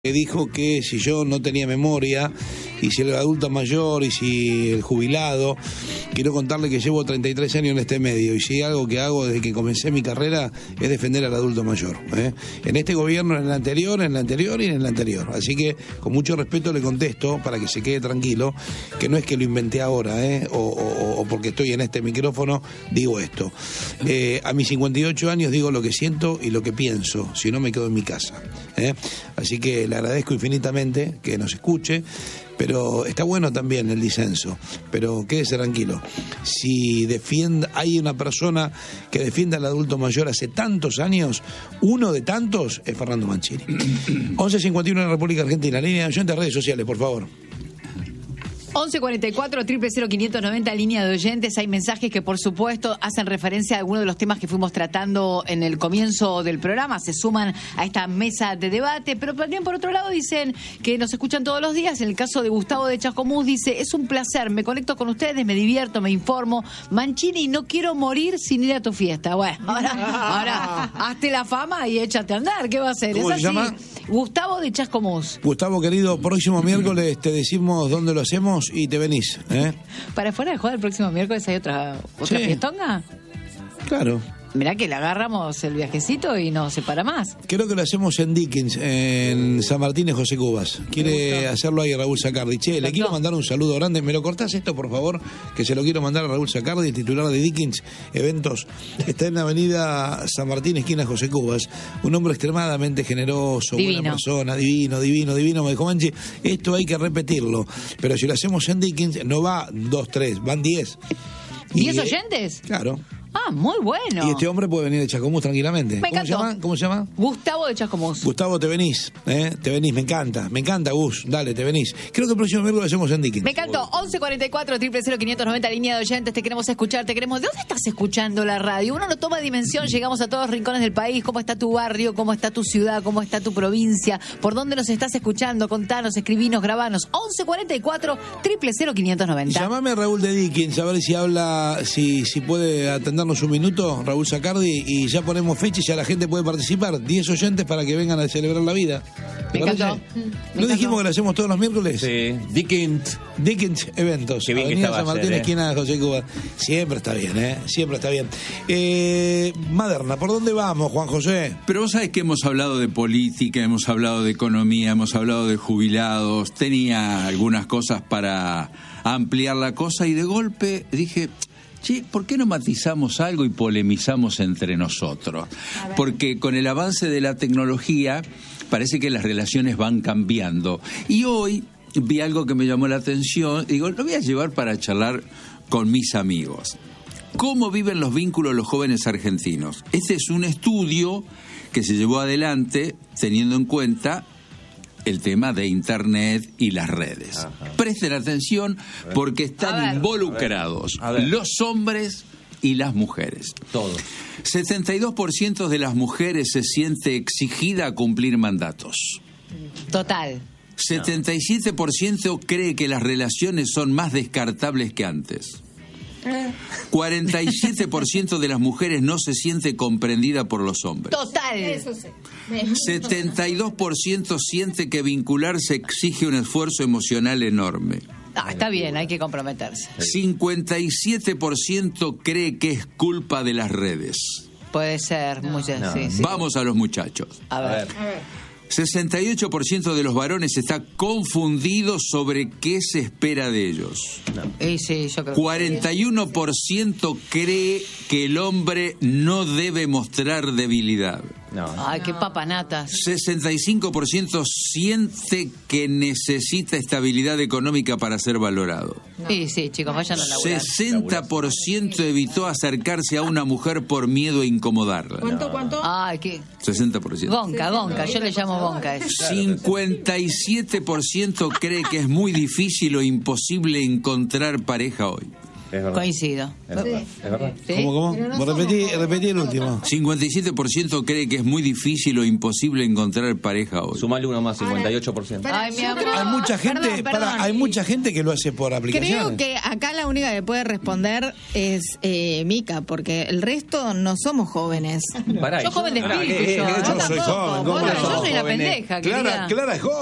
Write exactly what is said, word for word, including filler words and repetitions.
que dijo que si yo no tenía memoria, y si el adulto mayor, y si el jubilado, quiero contarle que llevo treinta y tres años en este medio, y si algo que hago desde que comencé mi carrera es defender al adulto mayor, ¿eh? En este gobierno, en el anterior, en el anterior y en el anterior. Así que con mucho respeto le contesto, para que se quede tranquilo, que no es que lo inventé ahora, ¿eh? o, o, o porque estoy en este micrófono digo esto. Eh, a mis cincuenta y ocho años digo lo que siento y lo que pienso, si no me quedo en mi casa, ¿eh? Así que le agradezco infinitamente que nos escuche, pero está bueno también el disenso, pero quédese tranquilo. Si defienda, hay una persona que defiende al adulto mayor hace tantos años, uno de tantos es Fernando Mancini. once cincuenta y uno en la República Argentina, línea de oyentes, redes sociales, por favor. once cuarenta y cuatro, cero cero cero, quinientos noventa, línea de oyentes. Hay mensajes que, por supuesto, hacen referencia a algunos de los temas que fuimos tratando en el comienzo del programa. Se suman a esta mesa de debate, pero también, por otro lado, dicen que nos escuchan todos los días. En el caso de Gustavo de Chascomús, dice: es un placer, me conecto con ustedes, me divierto, me informo. Mancini, no quiero morir sin ir a tu fiesta. Bueno, ahora, ahora hazte la fama y échate a andar. ¿Qué va a hacer? ¿Cómo ¿Es se así? llama? Gustavo de Chascomús. Gustavo, querido, próximo miércoles te decimos dónde lo hacemos y te venís, ¿eh? Para fuera de juego, el próximo miércoles hay otra, otra Sí. fiestonga. Claro. Mirá que le agarramos el viajecito y no se para más. Creo que lo hacemos en Dickens, en San Martín y José Cubas. Quiere hacerlo ahí Raúl Sacardi. Che, le quiero mandar un saludo grande. ¿Me lo cortás esto, por favor? Que se lo quiero mandar a Raúl Sacardi, el titular de Dickens Eventos. Está en la avenida San Martín, esquina José Cubas. Un hombre extremadamente generoso, Divino. buena persona, divino, divino, divino. Me dijo: Manchi, esto hay que repetirlo. Pero si lo hacemos en Dickens, no va dos, tres, van diez. Y, ¿Diez eh, oyentes? Claro. Ah, muy bueno. Y este hombre puede venir de Chascomús tranquilamente. Me ¿Cómo se encantó. llama? ¿Cómo se llama? Gustavo de Chascomús. Gustavo, te venís, ¿eh? Te venís, me encanta, me encanta, Gus, dale, te venís. Creo que el próximo miércoles lo hacemos en Dickens. Me encantó. once cuarenta y cuatro, cero cero cero, quinientos noventa, línea de oyentes. Te queremos escuchar, te queremos. ¿De dónde estás escuchando la radio? Uno no toma dimensión. Llegamos a todos los rincones del país. ¿Cómo está tu barrio? ¿Cómo está tu ciudad? ¿Cómo está tu provincia? ¿Por dónde nos estás escuchando? Contanos, escribinos, grabanos. once cuarenta y cuatro, cero cero cero, quinientos noventa. Llamame a Raúl de Dickens, a ver si habla, si, si puede atendernos un minuto, Raúl Sacardi, y ya ponemos fecha y ya la gente puede participar. diez oyentes para que vengan a celebrar la vida. ¿Te Me parece? encantó. Me ¿No encantó. dijimos que lo hacemos todos los miércoles? Sí, Dickens. Dickens Eventos, Qué bien que Avenida estaba San Martín, ayer, ¿eh? esquina de José Cuba. Siempre está bien, ¿eh? Siempre está bien. Eh, Maderna, ¿por dónde vamos, Juan José? Pero vos sabés que hemos hablado de política, hemos hablado de economía, hemos hablado de jubilados, tenía algunas cosas para ampliar la cosa y de golpe dije: che, ¿por qué no matizamos algo y polemizamos entre nosotros? Porque con el avance de la tecnología parece que las relaciones van cambiando. Y hoy vi algo que me llamó la atención, digo, lo voy a llevar para charlar con mis amigos. ¿Cómo viven los vínculos los jóvenes argentinos? Este es un estudio que se llevó adelante teniendo en cuenta el tema de Internet y las redes. Ajá. Presten atención porque están involucrados a ver, a ver. los hombres y las mujeres. Todos. setenta y dos por ciento de las mujeres se siente exigida a cumplir mandatos. Total. setenta y siete por ciento cree que las relaciones son más descartables que antes. cuarenta y siete por ciento de las mujeres no se siente comprendida por los hombres. Total. Eso sí. setenta y dos por ciento siente que vincularse exige un esfuerzo emocional enorme. Ah, está bien, hay que comprometerse. cincuenta y siete por ciento cree que es culpa de las redes. Puede ser, muchas, No. sí, sí. Vamos a los muchachos. A A ver. ver. A ver. sesenta y ocho por ciento de los varones está confundido sobre qué se espera de ellos. Y sí, yo creo que cuarenta y uno por ciento cree que el hombre no debe mostrar debilidad. No. Ay, qué papanatas. sesenta y cinco por ciento siente que necesita estabilidad económica para ser valorado. Sí, sí, chicos, vayan a laburar. sesenta por ciento evitó acercarse a una mujer por miedo a incomodarla. ¿Cuánto, cuánto? Ay, qué... sesenta por ciento. Gonca, gonca, yo le llamo gonca. eso. cincuenta y siete por ciento cree que es muy difícil o imposible encontrar pareja hoy. Es verdad. Coincido. Es verdad. Es verdad. ¿Sí? ¿Cómo, cómo? Pero no Vos somos repetí, jóvenes. repetí el último. cincuenta y siete por ciento cree que es muy difícil o imposible encontrar pareja hoy. Sumale uno más, cincuenta y ocho por ciento. Ay, mi Yo amor. creo- Hay mucha gente, Perdón, pará, perdón. hay mucha gente que lo hace por aplicaciones. Creo que acá la única que puede responder es eh, Mica, porque el resto no somos jóvenes. Pará, Yo y joven de pará, espíritu, ¿qué- yo. qué- yo Yo soy tampoco. joven, Vos ¿cómo no, no? yo soy una Jóvenes. pendeja, Clara, querida. Clara es joven.